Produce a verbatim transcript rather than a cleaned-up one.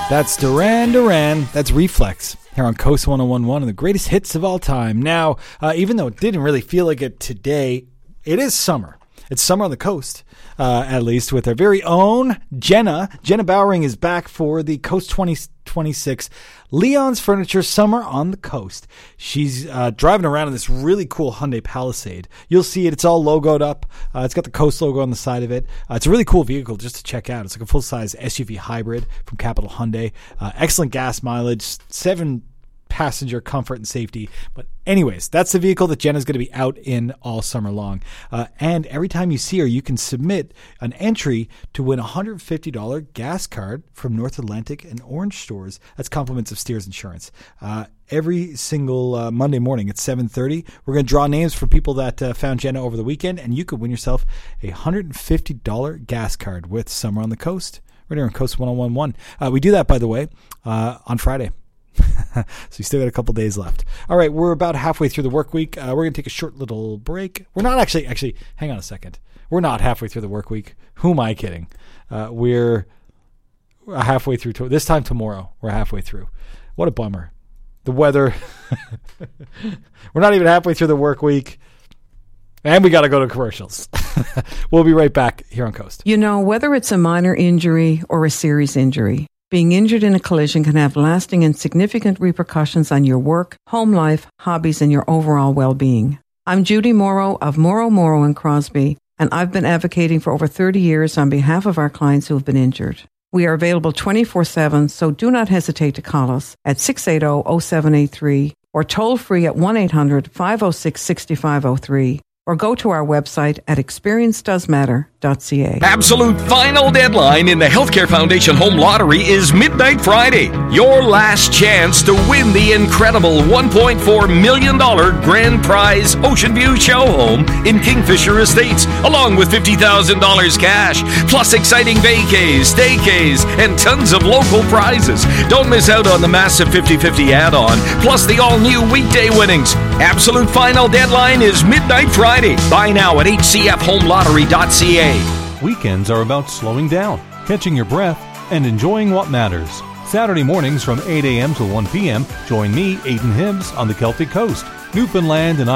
That's Duran Duran. That's Reflex here on Coast one oh one point one and the greatest hits of all time. Now, uh, even though it didn't really feel like it today, it is summer. It's summer on the coast, uh, at least, with our very own Jenna. Jenna Bowering is back for the Coast twenty twenty-six Leon's Furniture Summer on the Coast. She's uh, driving around in this really cool Hyundai Palisade. You'll see it. It's all logoed up. Uh, it's got the Coast logo on the side of it. Uh, it's a really cool vehicle just to check out. It's like a full-size S U V hybrid from Capital Hyundai. Uh, excellent gas mileage, seven passenger comfort and safety. But anyways, that's the vehicle that Jenna's going to be out in all summer long. Uh, and every time you see her, you can submit an entry to win a one hundred fifty dollars gas card from North Atlantic and Orange stores. That's compliments of Steers Insurance. Uh, every single uh, Monday morning at seven thirty, we're going to draw names for people that uh, found Jenna over the weekend, and you could win yourself a one hundred fifty dollars gas card with Summer on the Coast. Right here on Coast one oh one point one. Uh, we do that, by the way, uh, on Friday. So you still got a couple days left. All right, we're about halfway through the work week. Uh, we're going to take a short little break. We're not actually, actually, hang on a second. We're not halfway through the work week. Who am I kidding? Uh, we're halfway through. To, this time tomorrow, we're halfway through. What a bummer. The weather. We're not even halfway through the work week. And we got to go to commercials. We'll be right back here on Coast. You know, whether it's a minor injury or a serious injury, being injured in a collision can have lasting and significant repercussions on your work, home life, hobbies, and your overall well-being. I'm Judy Morrow of Morrow, Morrow and Crosby, and I've been advocating for over thirty years on behalf of our clients who have been injured. We are available twenty-four seven, so do not hesitate to call us at six eight zero, zero seven eight three or toll free at one eight hundred, five oh six, six five oh three. Or go to our website at experience does matter dot c a. Absolute final deadline in the Healthcare Foundation Home Lottery is Midnight Friday. Your last chance to win the incredible one point four million dollars grand prize Ocean View Show Home in Kingfisher Estates, along with fifty thousand dollars cash, plus exciting vacays, staycays, and tons of local prizes. Don't miss out on the massive fifty-fifty add-on, plus the all-new weekday winnings. Absolute final deadline is Midnight Friday. Buy now at h c f home lottery dot c a. Weekends are about slowing down, catching your breath, and enjoying what matters. Saturday mornings from eight a.m. to one p.m., join me, Aidan Hibbs, on the Celtic Coast, Newfoundland and